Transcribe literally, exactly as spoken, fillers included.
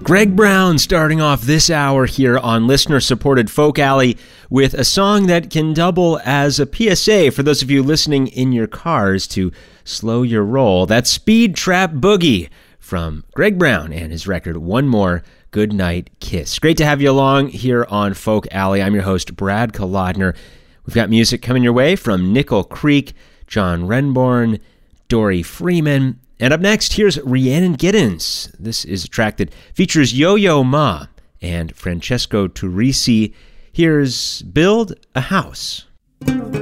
Greg Brown starting off this hour here on listener-supported Folk Alley with a song that can double as a P S A for those of you listening in your cars to slow your roll. That's Speed Trap Boogie from Greg Brown and his record One More Goodnight Kiss. Great to have you along here on Folk Alley. I'm your host, Brad Kolodner. We've got music coming your way from Nickel Creek, John Renborn, Dory Freeman. And up next, here's Rhiannon Giddens. This is a track that features Yo-Yo Ma and Francesco Turrisi. Here's Build a House.